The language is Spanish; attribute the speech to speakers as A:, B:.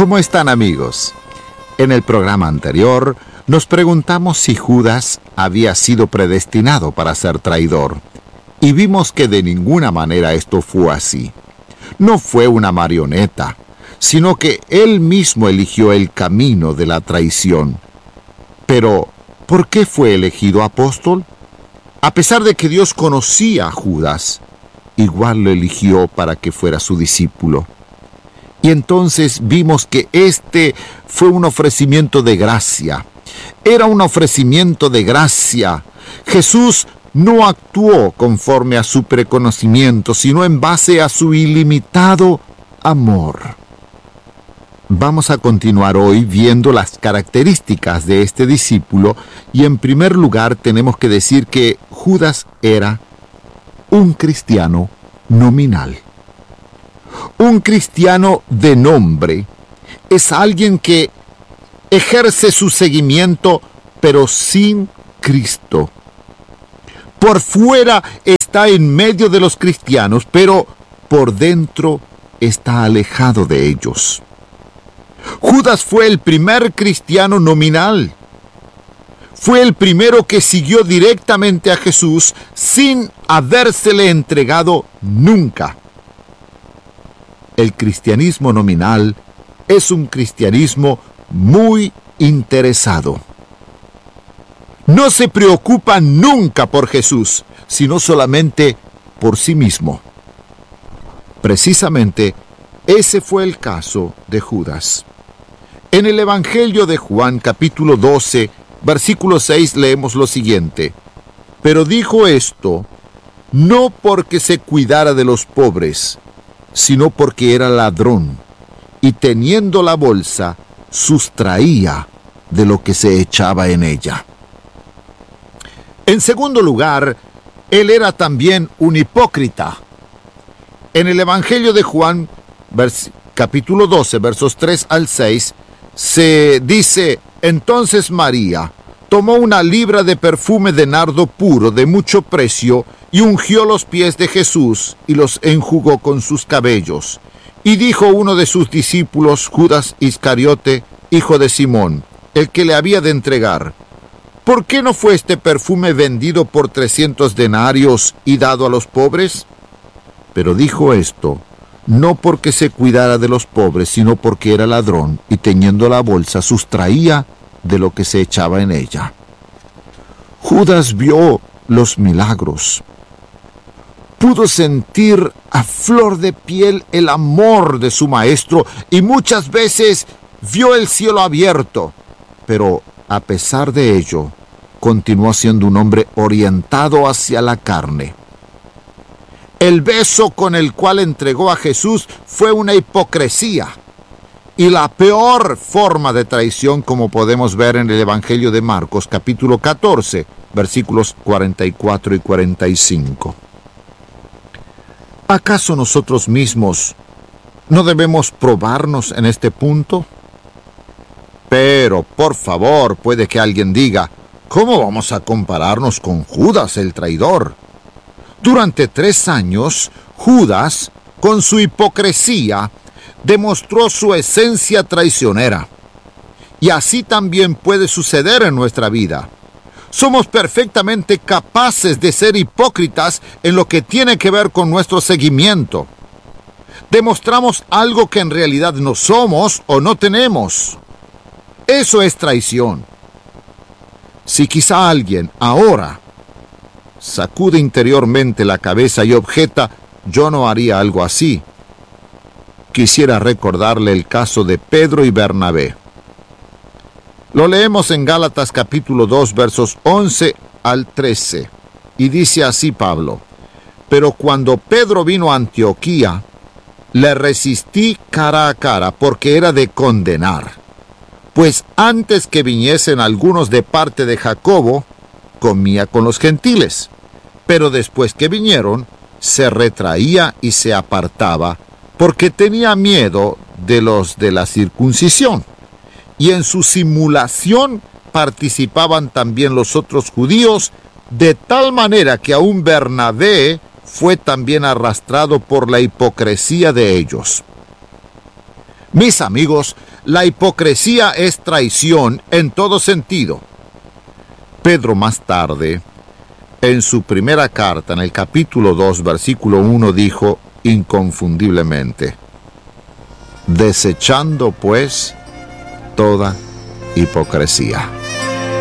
A: ¿Cómo están, amigos? En el programa anterior nos preguntamos si Judas había sido predestinado para ser traidor, y vimos que de ninguna manera esto fue así. No fue una marioneta, sino que él mismo eligió el camino de la traición. Pero, ¿por qué fue elegido apóstol? A pesar de que Dios conocía a Judas, igual lo eligió para que fuera su discípulo. Y entonces vimos que este fue un ofrecimiento de gracia. Era un ofrecimiento de gracia. Jesús no actuó conforme a su preconocimiento, sino en base a su ilimitado amor. Vamos a continuar hoy viendo las características de este discípulo, y en primer lugar tenemos que decir que Judas era un cristiano nominal. Un cristiano de nombre es alguien que ejerce su seguimiento, pero sin Cristo. Por fuera está en medio de los cristianos, pero por dentro está alejado de ellos. Judas fue el primer cristiano nominal. Fue el primero que siguió directamente a Jesús sin habérsele entregado nunca. El cristianismo nominal es un cristianismo muy interesado. No se preocupa nunca por Jesús, sino solamente por sí mismo. Precisamente, ese fue el caso de Judas. En el Evangelio de Juan, capítulo 12, versículo 6, leemos lo siguiente: Pero dijo esto, no porque se cuidara de los pobres, sino porque era ladrón, y teniendo la bolsa, sustraía de lo que se echaba en ella. En segundo lugar, él era también un hipócrita. En el Evangelio de Juan, capítulo 12, versos 3 al 6, se dice: Entonces María tomó una libra de perfume de nardo puro de mucho precio, y ungió los pies de Jesús, y los enjugó con sus cabellos. Y dijo uno de sus discípulos, Judas Iscariote, hijo de Simón, el que le había de entregar: ¿Por qué no fue este perfume vendido por 300 denarios y dado a los pobres? Pero dijo esto, no porque se cuidara de los pobres, sino porque era ladrón, y teniendo la bolsa, sustraía de lo que se echaba en ella. Judas vio los milagros. Pudo sentir a flor de piel el amor de su maestro, y muchas veces vio el cielo abierto. Pero a pesar de ello, continuó siendo un hombre orientado hacia la carne. El beso con el cual entregó a Jesús fue una hipocresía y la peor forma de traición, como podemos ver en el Evangelio de Marcos, capítulo 14, versículos 44 y 45. ¿Acaso nosotros mismos no debemos probarnos en este punto? Pero, por favor, puede que alguien diga: ¿cómo vamos a compararnos con Judas el traidor? Durante 3 años, Judas, con su hipocresía, demostró su esencia traicionera. Y así también puede suceder en nuestra vida. Somos perfectamente capaces de ser hipócritas en lo que tiene que ver con nuestro seguimiento. Demostramos algo que en realidad no somos o no tenemos. Eso es traición. Si quizá alguien ahora sacude interiormente la cabeza y objeta: yo no haría algo así, quisiera recordarle el caso de Pedro y Bernabé. Lo leemos en Gálatas capítulo 2, versos 11 al 13, y dice así Pablo: Pero cuando Pedro vino a Antioquía, le resistí cara a cara, porque era de condenar. Pues antes que viniesen algunos de parte de Jacobo, comía con los gentiles. Pero después que vinieron, se retraía y se apartaba, porque tenía miedo de los de la circuncisión. Y en su simulación participaban también los otros judíos, de tal manera que aún Bernabé fue también arrastrado por la hipocresía de ellos. Mis amigos, la hipocresía es traición en todo sentido. Pedro más tarde, en su primera carta, en el capítulo 2, versículo 1, dijo inconfundiblemente: desechando pues toda hipocresía.